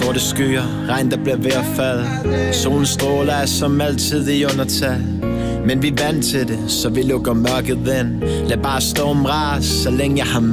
Sorte skyer, regn der bliver ved at falde. Solen stråler er som altid i undertal. Men vi er vant til det, så vi lukker mørket ind. Lad bare stormen rase, så længe jeg har